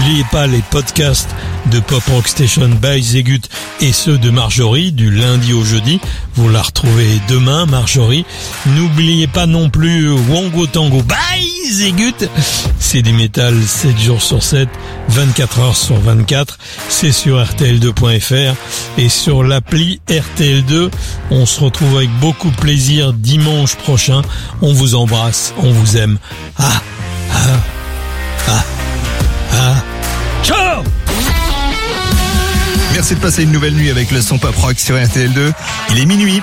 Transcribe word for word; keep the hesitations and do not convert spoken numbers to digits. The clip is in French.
N'oubliez pas les podcasts de Pop Rock Station by Zegut et ceux de Marjorie du lundi au jeudi. Vous la retrouvez demain, Marjorie. N'oubliez pas non plus Wango Tango by Zegut. C'est du métal sept jours sur sept, vingt-quatre heures sur vingt-quatre. C'est sur R T L deux point F R et sur l'appli R T L deux. On se retrouve avec beaucoup de plaisir dimanche prochain. On vous embrasse, on vous aime. Ah, ah, ah, ah. Ciao! Merci de passer une nouvelle nuit avec le son Pop Rock sur R T L deux. Il est minuit.